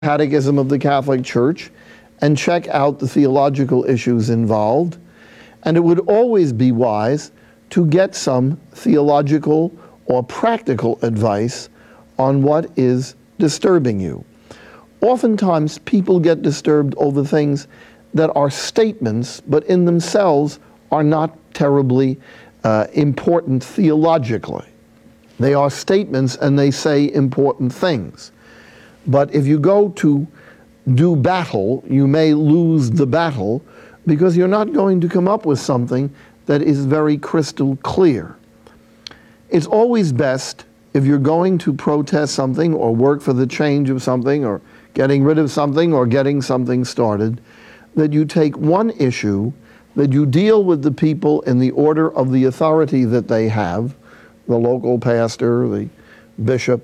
Catechism of the Catholic Church and check out the theological issues involved. And it would always be wise to get some theological or practical advice on what is disturbing you. Oftentimes, people get disturbed over things that are statements, but in themselves are not terribly important theologically. They are statements and they say important things. But if you go to do battle, you may lose the battle because you're not going to come up with something that is very crystal clear. It's always best, if you're going to protest something or work for the change of something or getting rid of something or getting something started, that you take one issue, that you deal with the people in the order of the authority that they have, the local pastor, the bishop,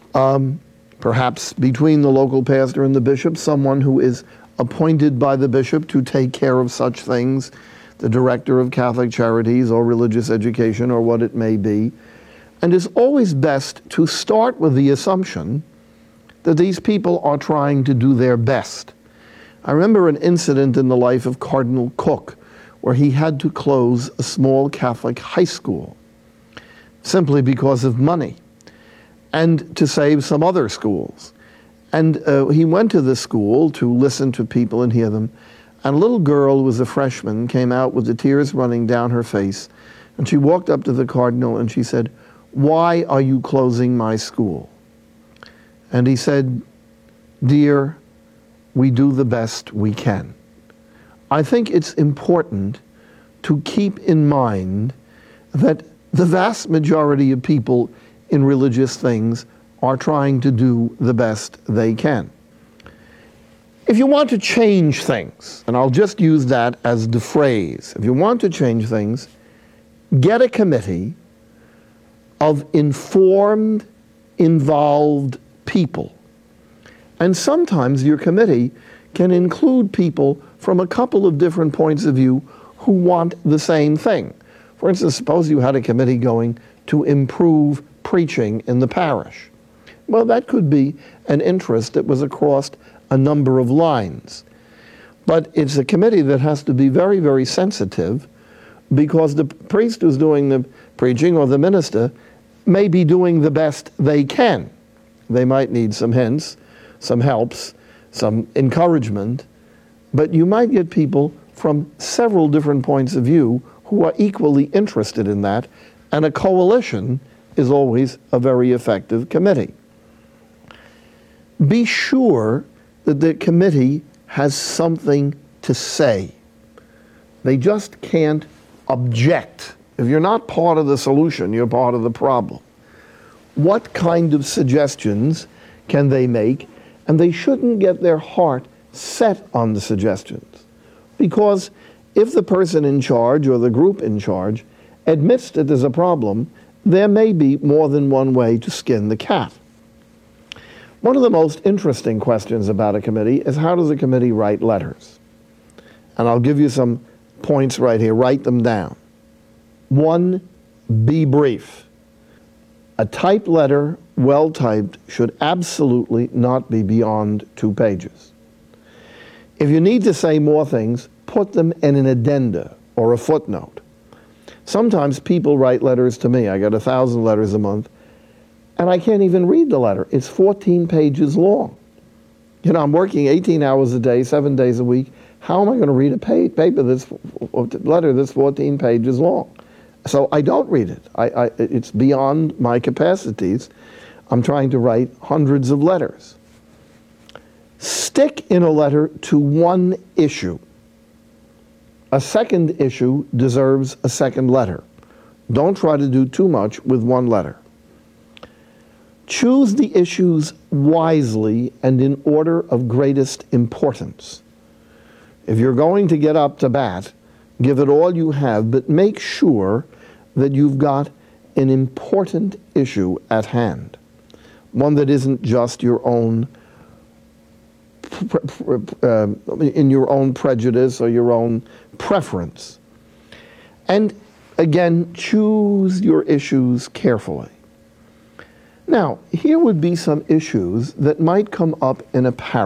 perhaps between the local pastor and the bishop, someone who is appointed by the bishop to take care of such things, the director of Catholic Charities or religious education or what it may be. And it's always best to start with the assumption that these people are trying to do their best. I remember an incident in the life of Cardinal Cook where he had to close a small Catholic high school simply because of money, and to save some other schools. And he went to the school to listen to people and hear them, and a little girl who was a freshman came out with the tears running down her face, and she walked up to the cardinal and she said, "Why are you closing my school?" And he said, "Dear, we do the best we can." I think it's important to keep in mind that the vast majority of people in religious things are trying to do the best they can. If you want to change things, and I'll just use that as the phrase, if you want to change things, get a committee of informed, involved people. And sometimes your committee can include people from a couple of different points of view who want the same thing. For instance, suppose you had a committee going to improve preaching in the parish. Well, that could be an interest that was across a number of lines. But it's a committee that has to be very, very sensitive, because the priest who's doing the preaching or the minister may be doing the best they can. They might need some hints, some helps, some encouragement, but you might get people from several different points of view who are equally interested in that, and a coalition is always a very effective committee. Be sure that the committee has something to say. They just can't object. If you're not part of the solution, you're part of the problem. What kind of suggestions can they make? And they shouldn't get their heart set on the suggestions. Because if the person in charge or the group in charge admits that there's a problem, there may be more than one way to skin the cat. One of the most interesting questions about a committee is, how does a committee write letters? And I'll give you some points right here. Write them down. 1, be brief. A typed letter, well typed, should absolutely not be beyond 2 pages. If you need to say more things, put them in an addenda or a footnote. Sometimes people write letters to me. I get 1,000 letters a month, and I can't even read the letter. It's 14 pages long. You know, I'm working 18 hours a day, 7 days a week. How am I going to read a letter that's 14 pages long? So I don't read it. It's beyond my capacities. I'm trying to write hundreds of letters. Stick in a letter to one issue. A second issue deserves a second letter. Don't try to do too much with one letter. Choose the issues wisely and in order of greatest importance. If you're going to get up to bat, give it all you have, but make sure that you've got an important issue at hand. One that isn't just your own in your own prejudice or your own preference. And again, choose your issues carefully. Now, here would be some issues that might come up in a